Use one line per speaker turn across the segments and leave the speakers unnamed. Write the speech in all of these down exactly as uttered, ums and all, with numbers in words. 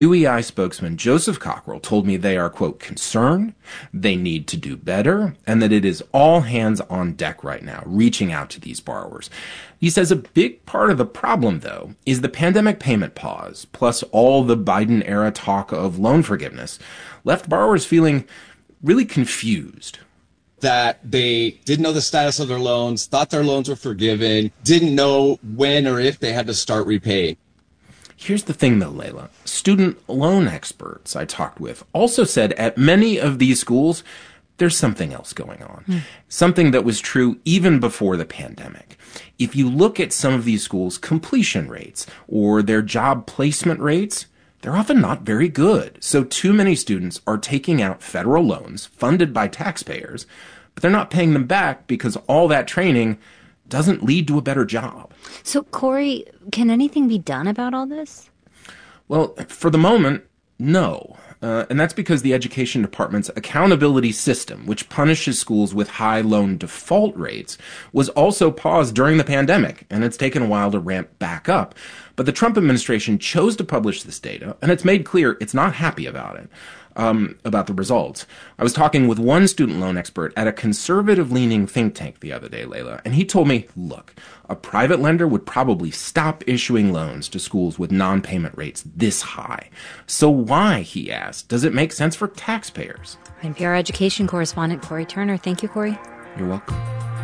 U E I spokesman Joseph Cockrell told me they are, quote, concerned, they need to do better, and that it is all hands on deck right now, reaching out to these borrowers. He says a big part of the problem, though, is the pandemic payment pause, plus all the Biden-era talk of loan forgiveness, left borrowers feeling really confused.
That they didn't know the status of their loans, thought their loans were forgiven, didn't know when or if they had to start repaying.
Here's the thing, though, Layla. Student loan experts I talked with also said at many of these schools, there's something else going on. Mm. Something that was true even before the pandemic. If you look at some of these schools' completion rates or their job placement rates, they're often not very good. So too many students are taking out federal loans funded by taxpayers, but they're not paying them back because all that training doesn't lead to a better job.
So, Corey, can anything be done about all this?
Well, for the moment, no. Uh, and that's because the Education Department's accountability system, which punishes schools with high loan default rates, was also paused during the pandemic, and it's taken a while to ramp back up. But the Trump administration chose to publish this data, and it's made clear it's not happy about it. Um, about the results. I was talking with one student loan expert at a conservative-leaning think tank the other day, Layla, and he told me, look, a private lender would probably stop issuing loans to schools with non-payment rates this high. So why, he asked, does it make sense for taxpayers?
N P R education correspondent Corey Turner. Thank you, Corey.
You're welcome.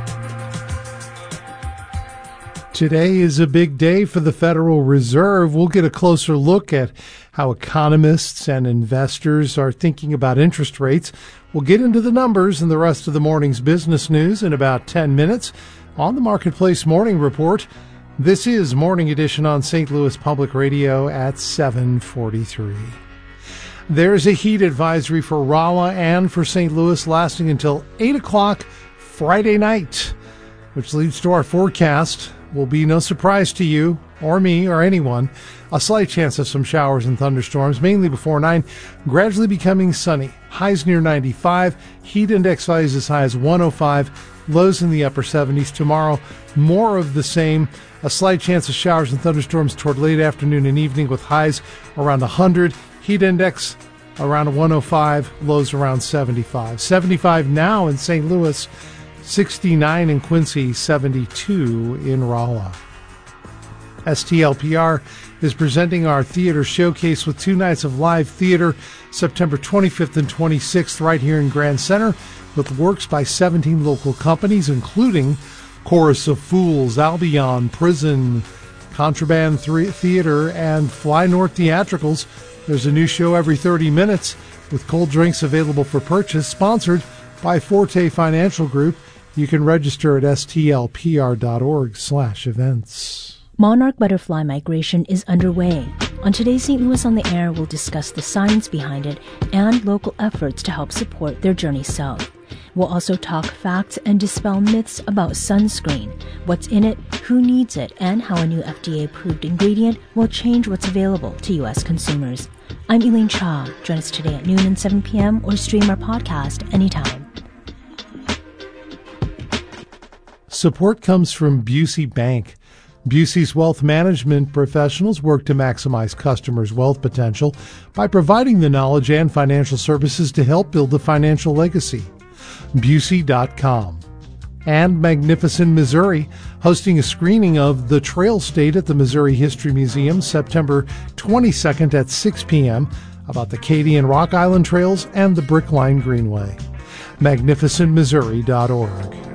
Today is a big day for the Federal Reserve. We'll get a closer look at how economists and investors are thinking about interest rates. We'll get into the numbers and the rest of the morning's business news in about ten minutes on the Marketplace Morning Report. This is Morning Edition on Saint Louis Public Radio at seven forty-three. There's a heat advisory for Rolla and for Saint Louis lasting until eight o'clock Friday night, which leads to our forecast. Will be no surprise to you or me or anyone. A slight chance of some showers and thunderstorms, mainly before nine, gradually becoming sunny. Highs near ninety-five, heat index values as high as one oh five, lows in the upper seventies. Tomorrow, more of the same. A slight chance of showers and thunderstorms toward late afternoon and evening with highs around one hundred. Heat index around one oh five, lows around seventy-five. seventy-five now in Saint Louis. sixty-nine in Quincy, seventy-two in Rolla. S T L P R is presenting our theater showcase with two nights of live theater, September twenty-fifth and twenty-sixth, right here in Grand Center, with works by seventeen local companies, including Chorus of Fools, Albion, Prison, Contraband Theater, and Fly North Theatricals. There's a new show every thirty minutes, with cold drinks available for purchase, sponsored by Forte Financial Group. You can register at stlpr.org slash events.
Monarch butterfly migration is underway. On today's Saint Louis on the Air, we'll discuss the science behind it and local efforts to help support their journey south. We'll also talk facts and dispel myths about sunscreen, what's in it, who needs it, and how a new F D A-approved ingredient will change what's available to U S consumers. I'm Elaine Cha. Join us today at noon and seven p.m. or stream our podcast anytime.
Support comes from Busey Bank. Busey's wealth management professionals work to maximize customers' wealth potential by providing the knowledge and financial services to help build a financial legacy. Busey dot com. And Magnificent Missouri, hosting a screening of The Trail State at the Missouri History Museum September twenty-second at six p.m. about the Katy and Rock Island Trails and the Brickline Greenway. magnificent missouri dot org.